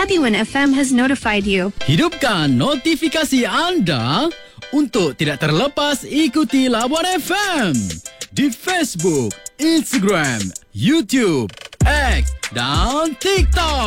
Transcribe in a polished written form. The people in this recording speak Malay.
Happy One FM has notified you. Hidupkan notifikasi anda untuk tidak terlepas ikuti Labuan FM di Facebook, Instagram, YouTube, X dan TikTok.